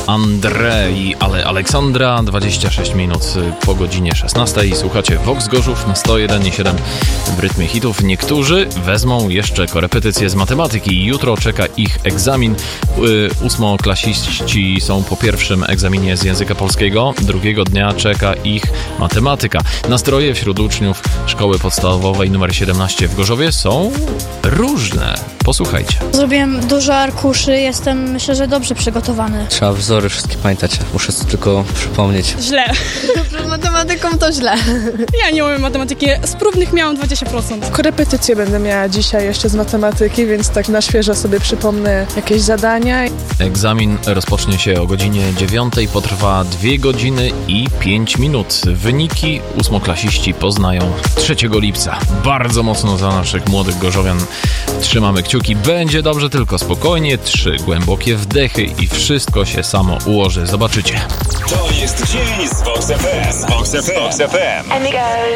André i Aleksandra, 26 minut po godzinie 16. Słuchacie Vox Gorzów na 101,7 w rytmie hitów. Niektórzy wezmą jeszcze korepetycje z matematyki. Jutro czeka ich egzamin. Ósmoklasiści są po pierwszym egzaminie z języka polskiego. Drugiego dnia czeka ich matematyka. Nastroje wśród uczniów szkoły podstawowej nr 17 w Gorzowie są różne. Posłuchajcie. Zrobiłem dużo arkuszy, jestem, myślę, że dobrze przygotowany. Trzeba wzory wszystkie pamiętać, muszę sobie tylko przypomnieć. Źle. Z matematyką to źle. Ja nie umiem matematyki. Z próbnych miałam 20%. Korepetycję będę miała dzisiaj jeszcze z matematyki, więc tak na świeżo sobie przypomnę jakieś zadania. Egzamin rozpocznie się o godzinie 9, potrwa 2 godziny i 5 minut. Wyniki ósmoklasiści poznają 3 lipca. Bardzo mocno za naszych młodych gorzowian trzymamy kciuki. Będzie dobrze, tylko spokojnie. 3 głębokie wdechy i wszystko się samo ułoży. Zobaczycie. To jest dzień z Vox FM.